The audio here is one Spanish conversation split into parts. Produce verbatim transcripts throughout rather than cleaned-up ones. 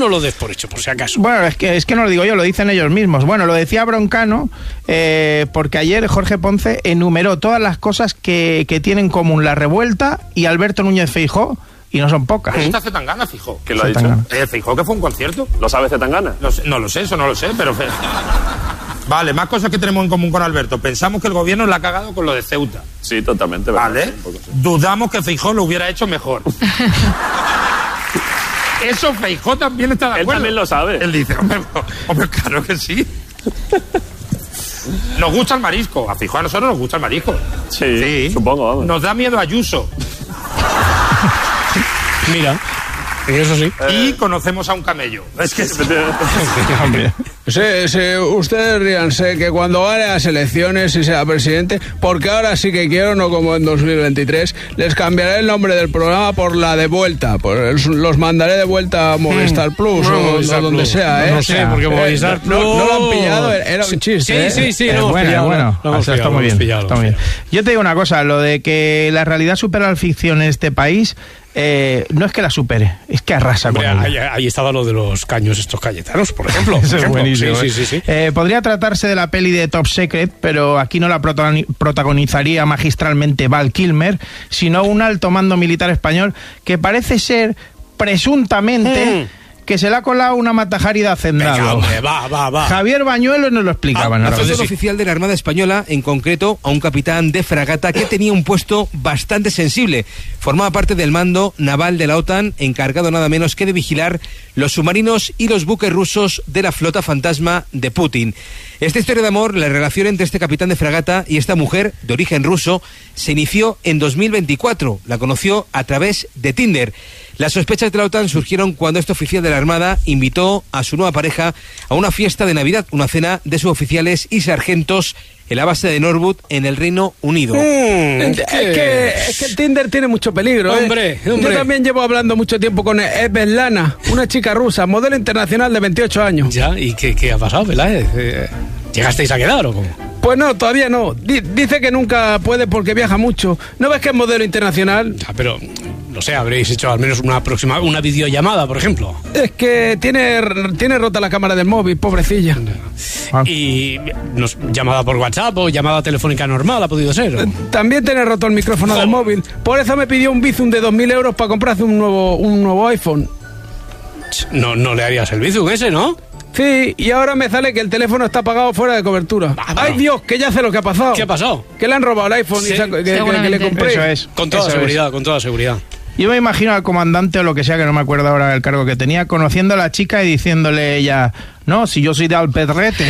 no lo des por hecho, por si acaso. Bueno, es que, es que no lo digo yo, lo dicen ellos mismos. Bueno, lo decía Broncano, eh, porque ayer Jorge Ponce enumeró todas las cosas que, que tienen en común la revuelta y Alberto Núñez Feijóo, y no son pocas. ¿Está Zetangana, Feijóo? ¿Quién lo ha dicho? Eh, Feijóo, que fue un concierto. ¿Lo sabe Zetangana? No, sé, no lo sé, eso no lo sé, pero... Vale, más cosas que tenemos en común con Alberto. Pensamos que el gobierno la ha cagado con lo de Ceuta. Sí, totalmente. Vale. Sí. Dudamos que Feijóo lo hubiera hecho mejor. Eso Feijóo también está de acuerdo. Él también lo sabe. Él dice, hombre, hombre claro que sí. Nos gusta el marisco. A Feijóo a nosotros nos gusta el marisco. Sí, sí. Supongo, vamos. Nos da miedo Ayuso. Mira, y eso sí. Y Eh. conocemos a un camello. Es que... Sí, sí, ustedes ríanse que cuando gane las elecciones y sea presidente, porque ahora sí que quiero, no como en dos mil veintitrés, les cambiaré el nombre del programa por la de vuelta, por el, los mandaré de vuelta a Movistar Plus no, o, Movistar o donde Plus. sea, ¿eh? No sé, porque Movistar eh, Plus... No, no lo han pillado, era un chiste, Sí, ¿eh? sí, sí, Es lo hemos bueno, pillado, bueno. lo hemos O sea, pillado, está muy lo hemos bien, pillado, está muy bien. Yo te digo una cosa, lo de que la realidad supera la ficción en este país, eh, no es que la supere, es que arrasa. Hombre, con ahí, ella. ahí estaba lo de los caños estos cayetanos, por ejemplo. Eso por es ejemplo. buenísimo. Sí, sí, sí, sí. Eh, podría tratarse de la peli de Top Secret, pero aquí no la protagoni- protagonizaría magistralmente Val Kilmer, sino un alto mando militar español que parece ser, presuntamente... Mm. que se le ha colado una Matajari de hacendado. Venga, hombre, va, va, va. Javier Bañuelo nos lo explicaba. Ah, ¿no? entonces Un sí. oficial de la Armada Española, en concreto a un capitán de fragata que tenía un puesto bastante sensible. Formaba parte del mando naval de la OTAN, encargado nada menos que de vigilar los submarinos y los buques rusos de la flota fantasma de Putin. Esta historia de amor, la relación entre este capitán de fragata y esta mujer de origen ruso, se inició en dos mil veinticuatro. La conoció a través de Tinder. Las sospechas de la OTAN surgieron cuando este oficial de la Armada invitó a su nueva pareja a una fiesta de Navidad, una cena de suboficiales y sargentos en la base de Norwood, en el Reino Unido. Mm, es, que, es que el Tinder tiene mucho peligro, ¿eh? Hombre, hombre. Yo también llevo hablando mucho tiempo con Svetlana, una chica rusa, modelo internacional de veintiocho años. Ya, ¿y qué, qué ha pasado, Peláez? Eh, ¿Llegasteis a quedar o cómo? Pues no, todavía no. Di- dice que nunca puede porque viaja mucho. ¿No ves que es modelo internacional? Ya, pero, no sé, habréis hecho al menos una próxima, una videollamada, por ejemplo. Es que tiene, tiene rota la cámara del móvil, pobrecilla. Ah. Y nos, llamada por WhatsApp o llamada telefónica normal ha podido ser. ¿o? También tiene roto el micrófono del móvil. Por eso me pidió un Bizum de dos mil euros para comprarse un nuevo, un nuevo iPhone. No, no le harías el bizum ese, ¿no? Sí, y ahora me sale que el teléfono está apagado fuera de cobertura. Ah, bueno. ¡Ay, Dios! Que ya sé lo que ha pasado. ¿Qué ha pasado? Que le han robado el iPhone Sí, y se ha- que, que- que le seguramente. compré. Eso es. Con toda eso seguridad, es. con toda seguridad. Yo me imagino al comandante o lo que sea, que no me acuerdo ahora el cargo que tenía, conociendo a la chica y diciéndole ella, no, si yo soy de Alpedrete,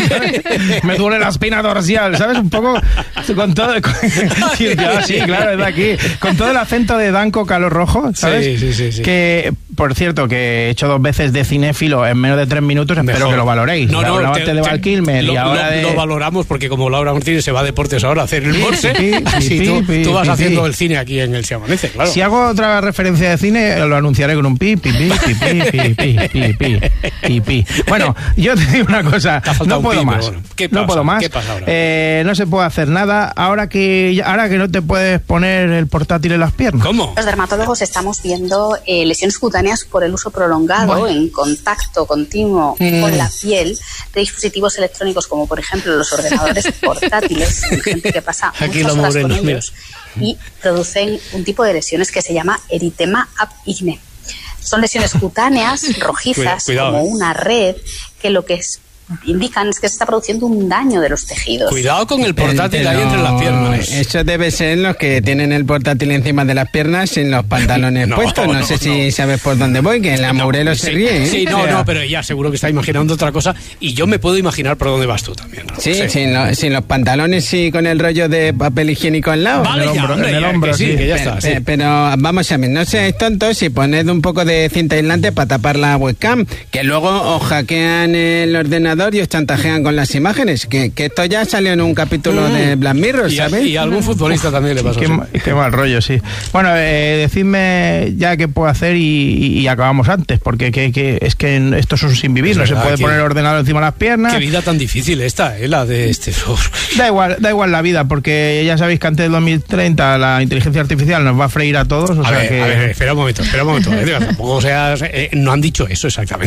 me duele la espina dorsal, ¿sabes? Un poco con todo... Con, sí, claro, sí, claro, es de aquí. Con todo el acento de Danco Calor Rojo, ¿sabes? Sí, sí, sí, sí. Que, por cierto, que he hecho dos veces de cinéfilo en menos de tres minutos, espero Mejor. que lo valoréis. No, no, Hablaba te- antes de te- Val Kilmer lo, y ahora lo- de... lo valoramos porque como Laura Martínez se va a deportes ahora a hacer el morse, pi, pi, así pi, tú, pi, tú vas pi, haciendo pi. el cine aquí en el Se Amanece, claro. Si hago otra referencia de cine, lo anunciaré con un pi, pi, pi, pi, pi, pi, pi, pi, pi, pi, pi. Bueno, yo te digo una cosa, Te ha faltado no un puedo pi, más, pero bueno. ¿Qué no pasa? puedo más, ¿Qué pasa ahora? Eh, no se puede hacer nada, ahora que, ahora que no te puedes poner el portátil en las piernas. ¿Cómo? Los dermatólogos estamos viendo eh, lesiones cutáneas por el uso prolongado Bueno. en contacto continuo Mm. con la piel de dispositivos electrónicos como por ejemplo los ordenadores portátiles, gente que pasa Aquí muchas lo horas con moreno, mira. ellos y producen un tipo de lesiones que se llama eritema ab igne. Son lesiones cutáneas rojizas Cuidado, como eh. una red que lo que es, indican es que se está produciendo un daño de los tejidos. Cuidado con el portátil ahí entre las piernas. Eso debe ser los que tienen el portátil encima de las piernas sin los pantalones No, puestos. No, no, sé si no. sabes por dónde voy, que la Mourelo se Sí, ríe, ¿eh? sí, no, O sea, no, pero ella seguro que está imaginando otra cosa y yo me puedo imaginar por dónde vas tú también. ¿no? Sí, Sin, lo- sin los pantalones y con el rollo de papel higiénico al lado. Vale, en el ya, hombro, hombre, en el ya, hombro, que sí, sí. que ya Pe- está. pe- sí. Pero vamos a ver, no seáis tontos y poned un poco de cinta aislante para tapar la webcam, que luego os hackean el ordenador y os chantajean con las imágenes, que, que esto ya salió en un capítulo de Black Mirror, Y, a, ¿sabes? y a algún futbolista también le pasó. Qué, así. ma- qué mal rollo, sí. Bueno, eh, decidme ya qué puedo hacer y, y- y acabamos antes, porque que, que- es que esto es un sin vivir, Es no verdad, se puede que- poner el ordenador encima de las piernas. Qué vida tan difícil esta, ¿eh? La de este. Da igual, da igual la vida, porque ya sabéis que antes del dos mil treinta la inteligencia artificial nos va a freír a todos. O A sea ver, que... a ver, espera un momento, espera un momento. eh, Tampoco seas. eh, no han dicho eso exactamente.